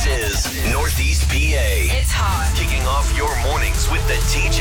is Northeast PA. It's hot. Kicking off your mornings with the TJ